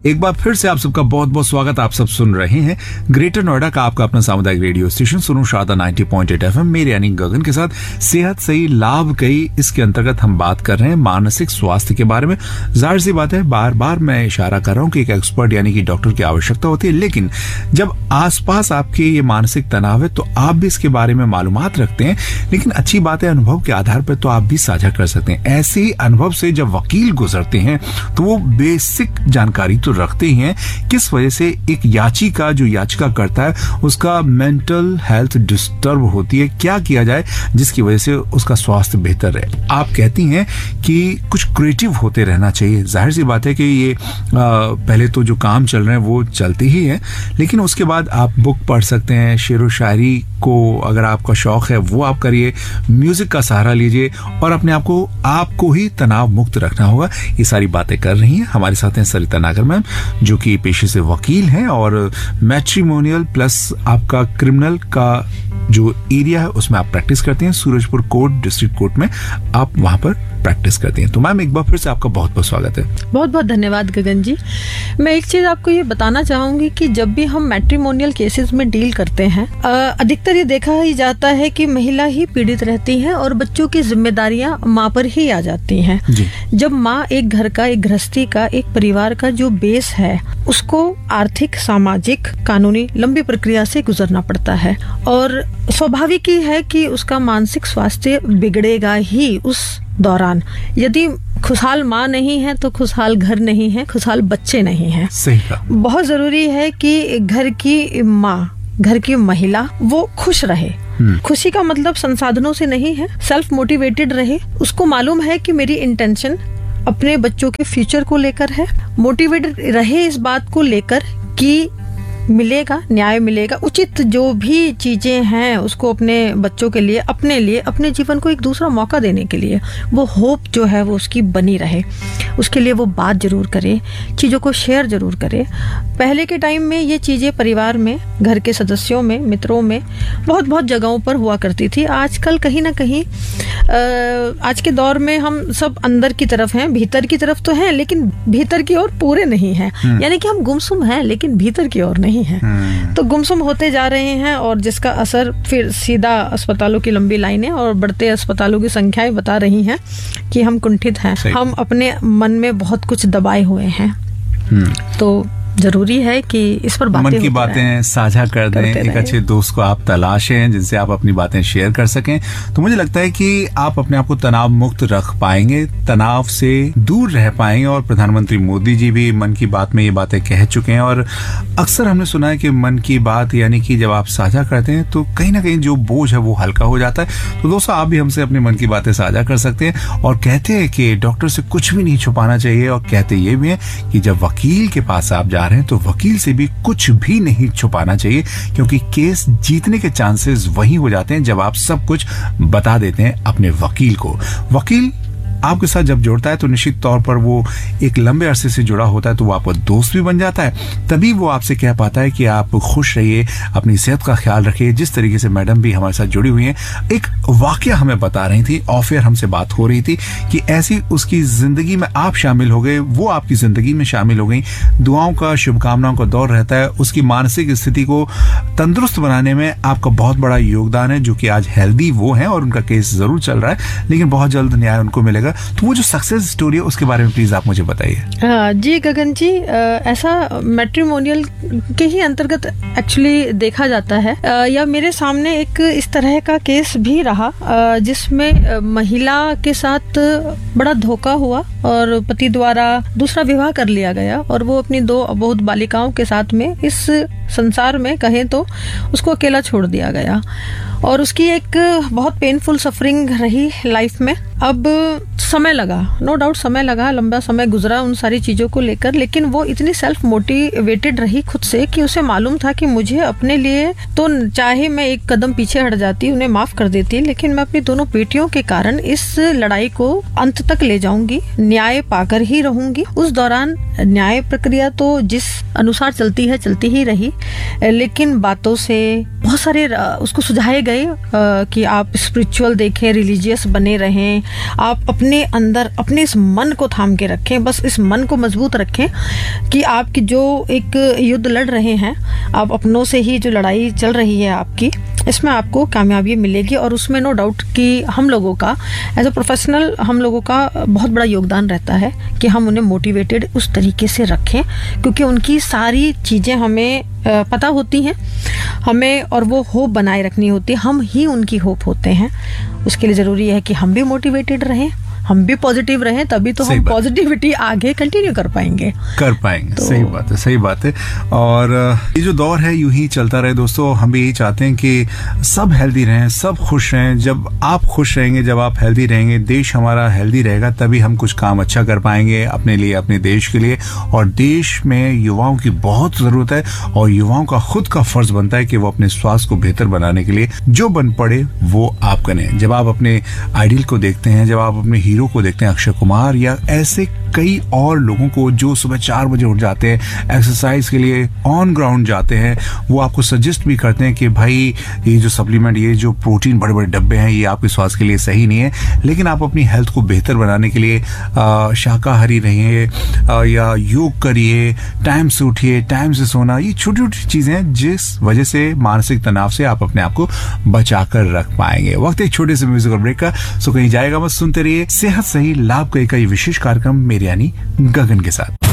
एक बार फिर से आप सबका बहुत बहुत स्वागत। आप सब सुन रहे हैं ग्रेटर नोएडा का आपका अपना सामुदायिक रेडियो स्टेशन सुनो शारदा 90.8 FM मेरे यानी गगन के साथ सेहत सही लाभ कई। इसके अंतर्गत हम बात कर रहे हैं मानसिक स्वास्थ्य के बारे में। जाहिर सी बात है, बार बार मैं इशारा कर रहा हूं कि एक एक्सपर्ट यानी कि डॉक्टर की आवश्यकता होती है, लेकिन जब आसपास आपके ये मानसिक तनाव है तो आप भी इसके बारे में मालूमात रखते हैं। लेकिन अच्छी बात है, अनुभव के आधार पर तो आप भी साझा कर सकते हैं। ऐसे ही अनुभव से जब वकील गुजरते हैं तो वो बेसिक जानकारी तो रखते ही हैं किस वजह से एक याचिका जो याचिका करता है उसका मेंटल हेल्थ डिस्टर्ब होती है, क्या किया जाए जिसकी वजह से उसका स्वास्थ्य बेहतर रहे। आप कहती हैं कि कुछ क्रिएटिव होते रहना चाहिए। जाहिर सी बात है कि ये पहले तो जो काम चल रहे हैं वो चलते ही है, लेकिन उसके बाद आप बुक पढ़ सकते हैं, शेर व शायरी को अगर आपका शौक है वो आप करिए, म्यूजिक का सहारा लीजिए और अपने आप को आपको ही तनाव मुक्त रखना होगा। ये सारी बातें कर रही हैं। हमारे साथ हैं सरिता नागर मैम जो कि पेशे से वकील हैं और मैट्रिमोनियल प्लस आपका क्रिमिनल का जो एरिया है उसमें आप प्रैक्टिस करते हैं। सूरजपुर कोर्ट डिस्ट्रिक्ट कोर्ट में आप वहां पर प्रैक्टिस करती हैं। तो मैम एक बार फिर से आपका बहुत बहुत स्वागत है। बहुत बहुत धन्यवाद गगन जी। मैं एक चीज आपको ये बताना चाहूंगी कि जब भी हम मैट्रिमोनियल केसेस में डील करते हैं अधिकतर ये देखा ही जाता है कि महिला ही पीड़ित रहती है और बच्चों की जिम्मेदारियां माँ पर ही आ जाती हैं। जब माँ एक घर का, एक गृहस्थी का, एक परिवार का जो बेस है उसको आर्थिक, सामाजिक, कानूनी लंबी प्रक्रिया से गुजरना पड़ता है और स्वाभाविक ही है कि उसका मानसिक स्वास्थ्य बिगड़ेगा ही उस दौरान। यदि खुशहाल माँ नहीं है तो खुशहाल घर नहीं है, खुशहाल बच्चे नहीं हैं। सही कहा। बहुत जरूरी है कि घर की माँ, घर की महिला वो खुश रहे। खुशी का मतलब संसाधनों से नहीं है, सेल्फ मोटिवेटेड रहे। उसको मालूम है कि मेरी इंटेंशन अपने बच्चों के फ्यूचर को लेकर है, मोटिवेटेड रहे इस बात को लेकर कि मिलेगा, न्याय मिलेगा, उचित जो भी चीजें हैं उसको अपने बच्चों के लिए, अपने लिए, अपने जीवन को एक दूसरा मौका देने के लिए वो होप जो है वो उसकी बनी रहे। उसके लिए वो बात जरूर करे, चीजों को शेयर जरूर करे। पहले के टाइम में ये चीजें परिवार में, घर के सदस्यों में, मित्रों में बहुत बहुत जगहों पर हुआ करती थी। आजकल कहीं ना कहीं आज के दौर में हम सब अंदर की तरफ हैं, भीतर की तरफ तो हैं लेकिन भीतर की ओर पूरे नहीं हैं। यानी कि हम गुमसुम हैं लेकिन भीतर की ओर नहीं है। तो गुमसुम होते जा रहे हैं और जिसका असर फिर सीधा अस्पतालों की लंबी लाइनें और बढ़ते अस्पतालों की संख्याएं बता रही हैं कि हम कुंठित हैं, हम अपने मन में बहुत कुछ दबाए हुए हैं। तो जरूरी है कि इस पर मन की बातें साझा कर दें। एक अच्छे दोस्त को आप तलाशें जिनसे आप अपनी बातें शेयर कर सकें। तो मुझे लगता है कि आप अपने आप को तनाव मुक्त रख पाएंगे, तनाव से दूर रह पाएंगे। और प्रधानमंत्री मोदी जी भी मन की बात में ये बातें कह चुके हैं और अक्सर हमने सुना है कि मन की बात यानी कि जब आप साझा करते हैं तो कहीं ना कहीं जो बोझ है वो हल्का हो जाता है। तो दोस्तों आप भी हमसे अपने मन की बातें साझा कर सकते हैं। और कहते हैं कि डॉक्टर से कुछ भी नहीं छुपाना चाहिए और कहते ये भी है कि जब वकील के पास आप जा रहे हैं तो वकील से भी कुछ भी नहीं छुपाना चाहिए, क्योंकि केस जीतने के चांसेस वही हो जाते हैं जब आप सब कुछ बता देते हैं अपने वकील को। वकील आपके साथ जब जुड़ता है तो निश्चित तौर पर वो एक लंबे अरसे से जुड़ा होता है तो वो आपका दोस्त भी बन जाता है। तभी वो आपसे कह पाता है कि आप खुश रहिए, अपनी सेहत का ख्याल रखिए। जिस तरीके से मैडम भी हमारे साथ जुड़ी हुई हैं, एक वाकया हमें बता रही थी, ऑफ एयर हमसे बात हो रही थी कि ऐसी उसकी जिंदगी में आप शामिल हो गए, वो आपकी जिंदगी में शामिल हो गई। दुआओं का, शुभकामनाओं का दौर रहता है। उसकी मानसिक स्थिति को तंदुरुस्त बनाने में आपका बहुत बड़ा योगदान है, जो कि आज हेल्दी वो है और उनका केस जरूर चल रहा है लेकिन बहुत जल्द न्याय उनको मिलेगा। तो वो जो सक्सेस स्टोरी है उसके बारे में प्लीज आप मुझे बताइए। जी गगन जी, ऐसा मैट्रिमोनियल के ही अंतर्गत एक्चुअली देखा जाता है या मेरे सामने एक इस तरह का केस भी रहा जिसमें महिला के साथ बड़ा धोखा हुआ और पति द्वारा दूसरा विवाह कर लिया गया और वो अपनी 2 अबोध बालिकाओं के साथ में इस संसार में कहें तो उसको अकेला छोड़ दिया गया और उसकी एक बहुत पेनफुल सफरिंग रही लाइफ में। अब समय लगा, नो डाउट समय लगा, लंबा समय गुजरा उन सारी चीजों को लेकर, लेकिन वो इतनी सेल्फ मोटिवेटेड रही खुद से कि उसे मालूम था कि मुझे अपने लिए तो चाहे मैं एक कदम पीछे हट जाती, उन्हें माफ कर देती, लेकिन मैं अपनी दोनों बेटियों के कारण इस लड़ाई को अंत तक ले जाऊंगी, न्याय पाकर ही रहूंगी। उस दौरान न्याय प्रक्रिया तो जिस अनुसार चलती है चलती ही रही, लेकिन बातों से बहुत सारे उसको सुझाए गए कि आप स्पिरिचुअल देखें, रिलीजियस बने रहें, आप अपने अंदर अपने इस मन को थाम के रखें, बस इस मन को मजबूत रखें कि आपकी जो एक युद्ध लड़ रहे हैं, आप अपनों से ही जो लड़ाई चल रही है आपकी, इसमें आपको कामयाबी मिलेगी। और उसमें नो डाउट कि हम लोगों का एज अ प्रोफेशनल हम लोगों का बहुत बड़ा योगदान रहता है कि हम उन्हें मोटिवेटेड उस तरीके से रखें, क्योंकि उनकी सारी चीज़ें हमें पता होती हैं हमें, और वो होप बनाए रखनी होती है। हम ही उनकी होप होते हैं। उसके लिए ज़रूरी है कि हम भी मोटिवेटेड रहें, हम भी पॉजिटिव रहें, तभी तो हम पॉजिटिविटी आगे कंटिन्यू कर पाएंगे। तो सही बात है। और ये जो दौर है यूं ही चलता रहे दोस्तों। हम भी यही चाहते हैं कि सब हेल्दी रहें, सब खुश रहें। जब आप खुश रहेंगे, जब आप हेल्दी रहेंगे, देश हमारा हेल्दी रहेगा, तभी हम कुछ काम अच्छा कर पाएंगे अपने लिए, अपने देश के लिए। और देश में युवाओं की बहुत जरूरत है, और युवाओं का खुद का फर्ज बनता है कि वो अपने स्वास्थ्य को बेहतर बनाने के लिए जो बन पड़े वो आप करें। जब आप अपने आइडियल को देखते हैं, जब आप अपने हीरो को देखते हैं, अक्षय कुमार या ऐसे कई और लोगों को जो सुबह 4 बजे उठ जाते हैं, एक्सरसाइज के लिए ऑन ग्राउंड जाते हैं, वो आपको सजेस्ट भी करते हैं कि भाई ये जो सप्लीमेंट, ये जो प्रोटीन बड़े बड़े डब्बे हैं, ये आपके स्वास्थ्य के लिए सही नहीं है। लेकिन आप अपनी हेल्थ को बेहतर बनाने के लिए शाकाहारी रहिए या योग करिए, टाइम से उठिए, टाइम से सोना, ये छोटी छोटी चीजें हैं जिस वजह से मानसिक तनाव से आप अपने आप को बचा कर रख पाएंगे। वक्त एक छोटे से म्यूजिकल ब्रेक का, सो कहीं जाएगा मत, सुनते रहिए सेहत सही लाभ का ये विशेष कार्यक्रम मेरे यानी गगन के साथ।